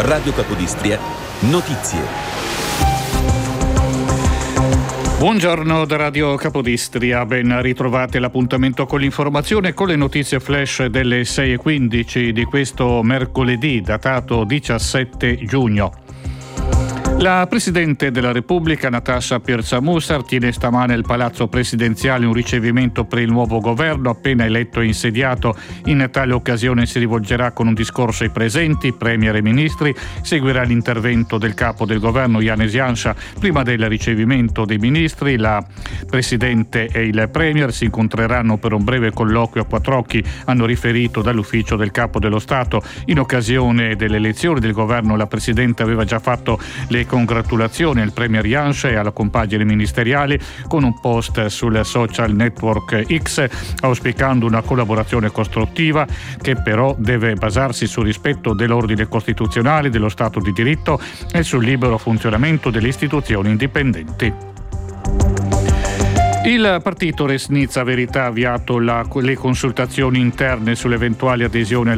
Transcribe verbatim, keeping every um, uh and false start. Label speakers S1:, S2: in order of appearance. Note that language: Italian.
S1: Radio Capodistria, notizie.
S2: Buongiorno da Radio Capodistria, ben ritrovati all'appuntamento con l'informazione e con le notizie flash delle sei e quindici di questo mercoledì, datato diciassette giugno. La Presidente della Repubblica, Natasha Pirc-Musar, tiene stamane al Palazzo Presidenziale un ricevimento per il nuovo governo appena eletto e insediato. In tale occasione si rivolgerà con un discorso ai presenti, premier e ministri. Seguirà l'intervento del capo del governo, Janez Janša. Prima del ricevimento dei ministri, la Presidente e il premier si incontreranno per un breve colloquio a quattro occhi, hanno riferito dall'ufficio del capo dello Stato. In occasione delle elezioni del governo, la Presidente aveva già fatto le congratulazioni al premier Janša e alla compagine ministeriale con un post sul social network X, auspicando una collaborazione costruttiva che però deve basarsi sul rispetto dell'ordine costituzionale, dello Stato di diritto e sul libero funzionamento delle istituzioni indipendenti. Il partito Resnica Verità ha avviato la, le consultazioni interne sull'eventuale adesione